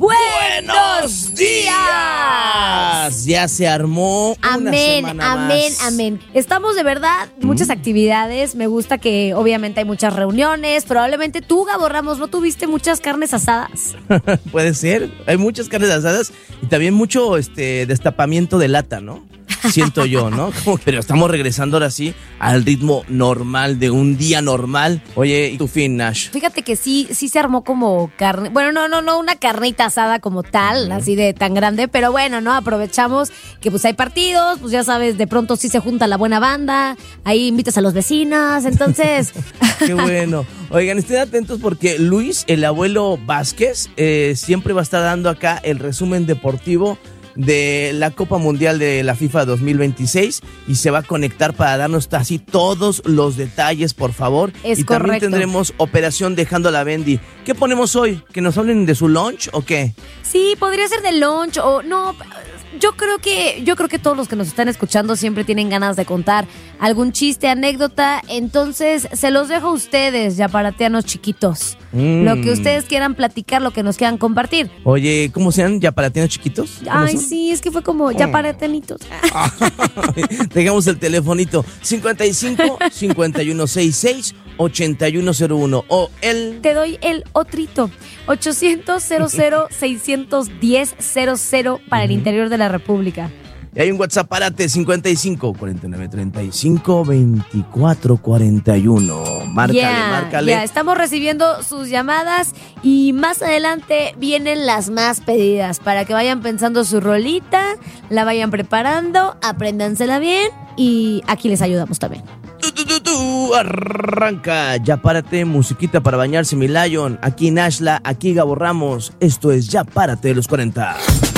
¡Buenos días! Ya se armó una semana más. Amén. Estamos de verdad, muchas actividades. Me gusta que obviamente hay muchas reuniones. Probablemente tú, Gabo Ramos, ¿no tuviste muchas carnes asadas? Puede ser. Hay muchas carnes asadas y también mucho destapamiento de lata, ¿no? Siento yo, ¿no? Pero estamos regresando ahora sí al ritmo normal de un día normal. Oye, ¿y tu fin, Nash? Fíjate que sí se armó como carne. Bueno, no una carnita asada como tal, así de tan grande, pero bueno, ¿no? Aprovechamos que pues hay partidos, pues ya sabes, de pronto sí se junta la buena banda, ahí invitas a los vecinos, entonces... Qué bueno. Oigan, estén atentos porque Luis, el abuelo Vázquez, siempre va a estar dando acá el resumen deportivo de la Copa Mundial de la FIFA 2026 y se va a conectar para darnos así todos los detalles, por favor. Es correcto. También tendremos Operación Dejando a la Bendy. ¿Qué ponemos hoy? ¿Que nos hablen de su lunch o qué? Sí, podría ser de lunch o no. Yo creo que todos los que nos están escuchando siempre tienen ganas de contar algún chiste, anécdota. Entonces, se los dejo a ustedes, yaparateanos chiquitos. Lo que ustedes quieran platicar, lo que nos quieran compartir. Oye, ¿cómo sean yaparateanos chiquitos? Ay, sí, es que fue como yaparateanitos. Dejamos el telefonito 55 5166 8101 o el... Te doy el otrito 800-00-610-00 para el interior de la República. Y hay un WhatsApp, párate, 55 49 35 24 41. Márcale. Ya, estamos recibiendo sus llamadas y más adelante vienen las más pedidas para que vayan pensando su rolita, la vayan preparando, apréndansela bien y aquí les ayudamos también. Arranca, ya párate, musiquita para bañarse, mi Lion. Aquí Nashla, aquí Gabo Ramos. Esto es Ya Párate de los 40.